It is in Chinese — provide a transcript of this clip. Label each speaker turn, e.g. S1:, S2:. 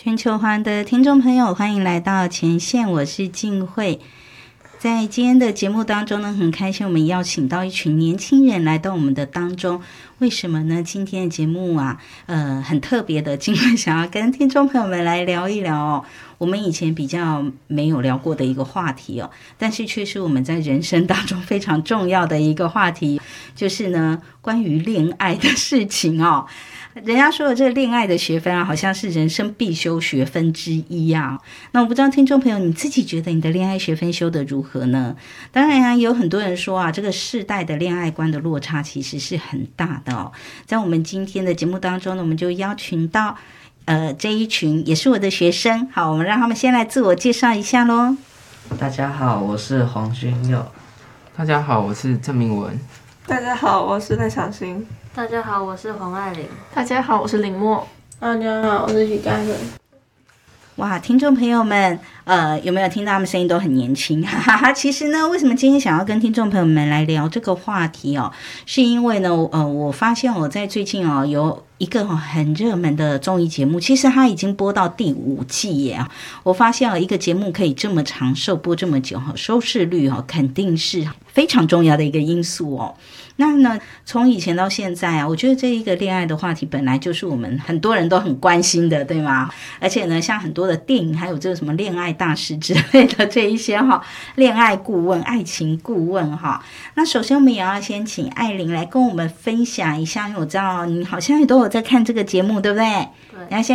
S1: 全球华的听众朋友，欢迎来到前线，我是静慧。在今天的节目当中呢，很开心我们邀请到一群年轻人来到我们的当中。为什么呢？今天的节目啊，很特别的，静慧想要跟听众朋友们来聊一聊哦，我们以前比较没有聊过的一个话题哦，但是却是我们在人生当中非常重要的一个话题，就是呢，关于恋爱的事情哦。人家说的这个恋爱的学分啊，好像是人生必修学分之一啊。那我不知道听众朋友你自己觉得你的恋爱学分修得如何呢？当然啊，有很多人说啊，这个世代的恋爱观的落差其实是很大的哦。在我们今天的节目当中呢，我们就邀请到这一群也是我的学生。好，我们让他们先来自我介绍一下咯。
S2: 大家好，我是黄君佑。
S3: 大家好，我是郑明文。
S4: 大家好，我是赖小新。
S5: 大家好，我是黄爱玲。
S6: 大家好，我是林默。
S7: 大家好，我是许嘉伦。
S1: 哇，听众朋友们，有没有听到他们声音都很年轻？哈哈哈。其实呢，为什么今天想要跟听众朋友们来聊这个话题哦？是因为呢，我发现我在最近哦有一个很热门的综艺节目，其实它已经播到第5季耶。我发现一个节目可以这么长寿，播这么久，收视率肯定是非常重要的一个因素哦。那呢，从以前到现在啊，我觉得这一个恋爱的话题本来就是我们很多人都很关心的，对吗？而且呢，像很多的电影，还有这个什么恋爱大师之类的这一些恋爱顾问、爱情顾问哈。那首先我们也要先请艾琳来跟我们分享一下，因为我知道你好像也都有在看这个节目，对不对？
S5: 对。
S1: 然后